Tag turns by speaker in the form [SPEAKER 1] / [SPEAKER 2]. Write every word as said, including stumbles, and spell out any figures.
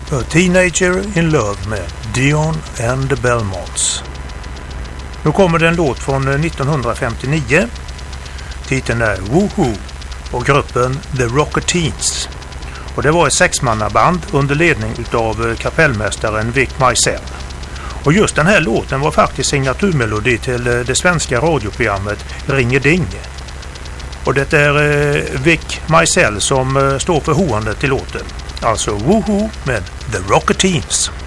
[SPEAKER 1] A Teenager in Love med Dion and the Belmonts. Nu kommer det en låt från nittonhundrafemtionio. Titeln är Woohoo och gruppen The Rocketeens. Och det var ett sexmannaband under ledning av kapellmästaren Vic Mizell. Och just den här låten var faktiskt signaturmelodi till det svenska radioprogrammet Ringeding. Och det är Vic Mizell som står för hoandet till låten. Alltså Woohoo med The Rocketeens.